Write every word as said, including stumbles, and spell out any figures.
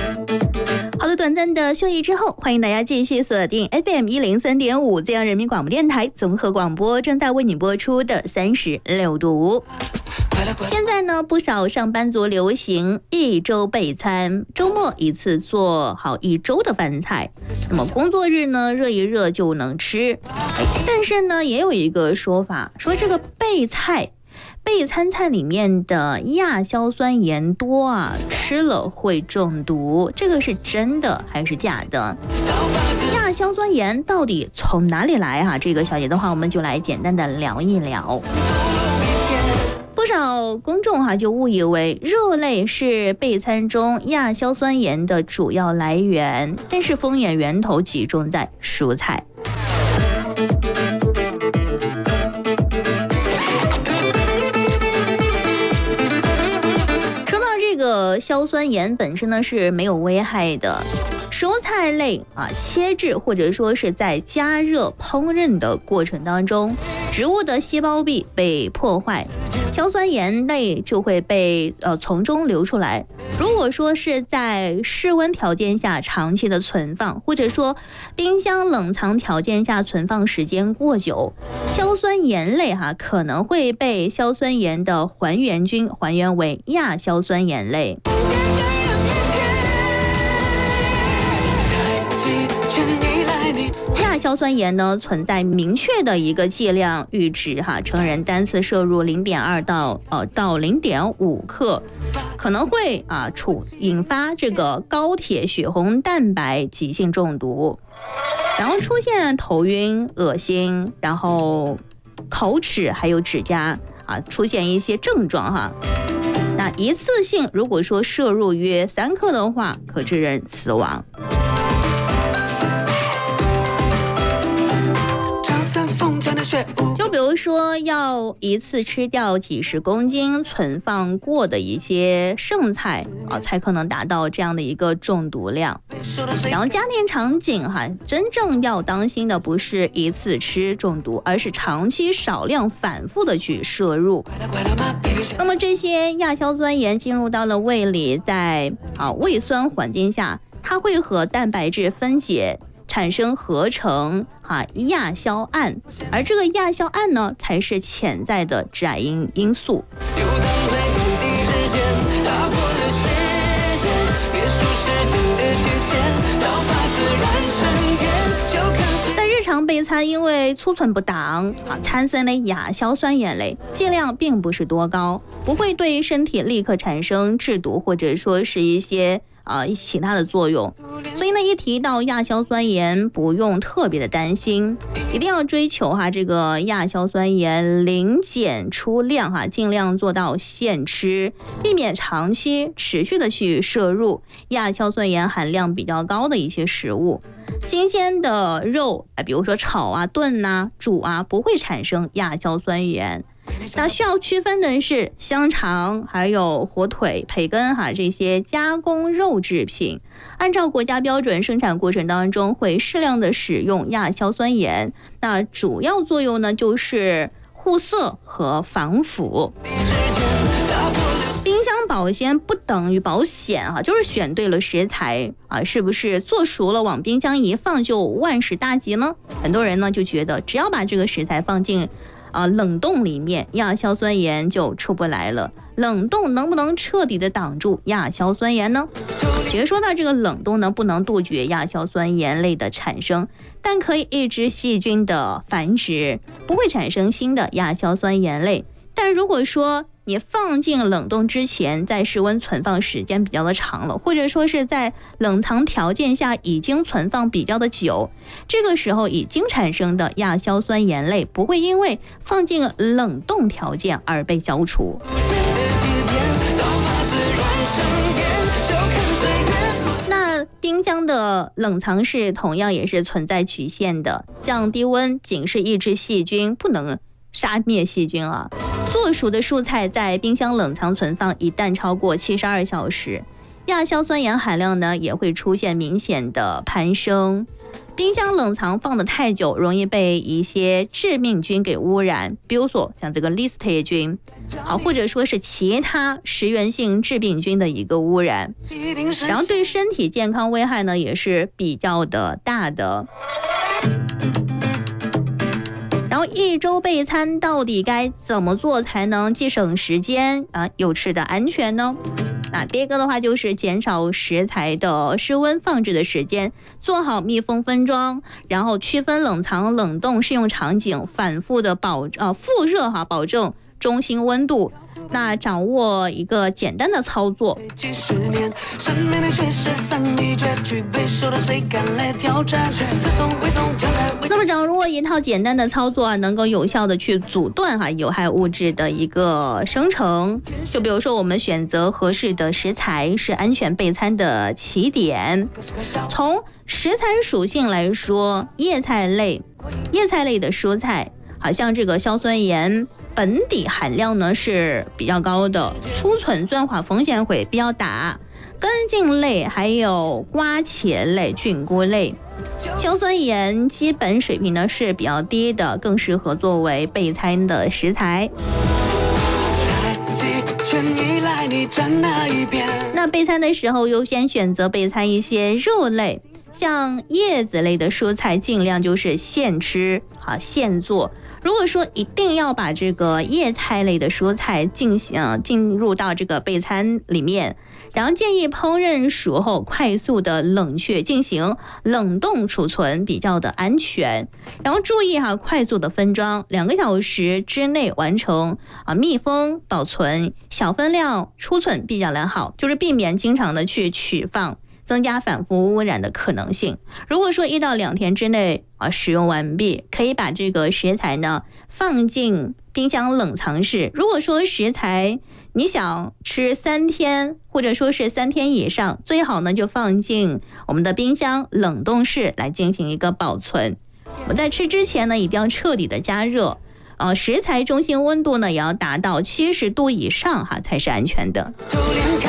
好的，短暂的休息之后，欢迎大家继续锁定 F M 一零三点五 浙江人民广播电台综合广播，正在为你播出的三十六度。现在呢，不少上班族流行一周备餐，周末一次做好一周的饭菜，那么工作日呢热一热就能吃。但是呢，也有一个说法，说这个备菜备餐菜里面的亚硝酸盐多啊，吃了会中毒，这个是真的还是假的？亚硝酸盐到底从哪里来啊？这个小姐的话，我们就来简单的聊一聊。不少公众哈、啊、就误以为肉类是备餐中亚硝酸盐的主要来源，但是风险源头集中在蔬菜。说到这个硝酸盐本身呢是没有危害的。蔬菜类啊，切制或者说是在加热烹饪的过程当中，植物的细胞壁被破坏，硝酸盐类就会被呃从中流出来。如果说是在室温条件下长期的存放，或者说冰箱冷藏条件下存放时间过久，硝酸盐类哈、啊、可能会被硝酸盐的还原菌还原为亚硝酸盐类。亚硝酸盐呢存在明确的一个剂量阈值哈，成人单次摄入零点二到呃到零点五克，可能会啊处引发这个高铁血红蛋白急性中毒，然后出现头晕、恶心，然后口齿还有指甲啊出现一些症状哈。那一次性如果说摄入约三克的话，可致人死亡。就比如说要一次吃掉几十公斤存放过的一些剩菜啊，才可能达到这样的一个中毒量。然后家庭场景哈，真正要当心的不是一次吃中毒，而是长期少量反复的去摄入。那么这些亚硝酸盐进入到了胃里，在啊胃酸环境下，它会和蛋白质分解，产生合成啊亚硝胺，而这个亚硝胺呢，才是潜在的致癌因因素。在日常备餐，因为储存不当啊，产生的亚硝酸盐类剂量并不是多高，不会对身体立刻产生制毒或者说是一些啊、呃，其他的作用，所以呢，一提到亚硝酸盐，不用特别的担心，一定要追求哈这个亚硝酸盐零检出量哈，尽量做到限吃，避免长期持续的去摄入亚硝酸盐含量比较高的一些食物。新鲜的肉啊，比如说炒啊、炖啊、煮啊，不会产生亚硝酸盐。那需要区分的是香肠还有火腿、培根哈这些加工肉制品，按照国家标准生产过程当中会适量的使用亚硝酸盐，那主要作用呢就是护色和防腐。冰箱保鲜不等于保险哈，就是选对了食材啊，是不是做熟了往冰箱一放就万事大吉呢？很多人呢就觉得只要把这个食材放进啊，冷冻里面亚硝酸盐就出不来了。冷冻能不能彻底的挡住亚硝酸盐呢？其实说到这个冷冻呢，不能杜绝亚硝酸盐类的产生，但可以抑制细菌的繁殖，不会产生新的亚硝酸盐类。但如果说你放进冷冻之前，在室温存放时间比较的长了，或者说是在冷藏条件下已经存放比较的久，这个时候已经产生的亚硝酸盐类不会因为放进冷冻条件而被消除。那冰箱的冷藏室同样也是存在局限的，降低温仅是抑制细菌，不能杀灭细菌啊。做熟的蔬菜在冰箱冷藏存放一旦超过七十二小时， 亚硝酸盐含量呢也会出现明显的攀升。冰箱冷藏放得太久，容易被一些致命菌给污染，比如说像这个 Listeria 菌，好，或者说是其他食源性致病菌的一个污染，然后对身体健康危害呢也是比较的大的。然后一周备餐到底该怎么做才能既省时间啊又吃得安全呢？那第一个的话就是减少食材的室温放置的时间，做好密封分装，然后区分冷藏、冷冻适用场景，反复的保呃复热哈，保证中心温度。那掌握一个简单的操作，那么掌握一套简单的操作啊，能够有效的去阻断哈有害物质的一个生成。就比如说我们选择合适的食材是安全备餐的起点。从食材属性来说，叶菜类叶菜类的蔬菜好像这个硝酸盐本底含量呢是比较高的，储存转化风险会比较大。根茎类还有瓜茄类、菌菇类，硝酸盐基本水平呢是比较低的，更适合作为备餐的食材。那备餐的时候优先选择备餐一些肉类，像叶子类的蔬菜尽量就是现吃啊现做。如果说一定要把这个叶菜类的蔬菜进行进入到这个备餐里面，然后建议烹饪熟后快速的冷却进行冷冻储存比较的安全，然后注意哈快速的分装，两个小时之内完成啊密封保存，小分量储存比较良好，就是避免经常的去取放，增加反复污染的可能性。如果说一到两天之内啊使用完毕，可以把这个食材呢放进冰箱冷藏室。如果说食材你想吃三天或者说是三天以上，最好呢就放进我们的冰箱冷冻室来进行一个保存。我在吃之前呢一定要彻底的加热，呃，食材中心温度呢也要达到七十度以上哈才是安全的。